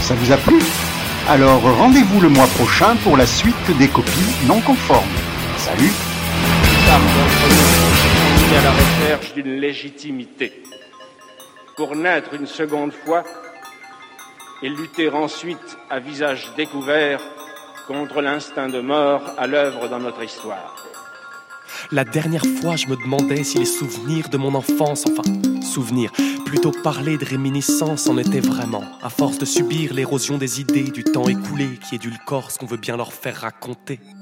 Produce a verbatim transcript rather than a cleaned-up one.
Ça vous a plu? Alors rendez-vous le mois prochain pour la suite des copies non conformes. Salut! Par contre, nous, on est à la recherche d'une légitimité pour naître une seconde fois et lutter ensuite à visage découvert contre l'instinct de mort à l'œuvre dans notre histoire. La dernière fois, je me demandais si les souvenirs de mon enfance, enfin, souvenirs, plutôt parler de réminiscence en étaient vraiment, à force de subir l'érosion des idées du temps écoulé qui édulcore ce qu'on veut bien leur faire raconter.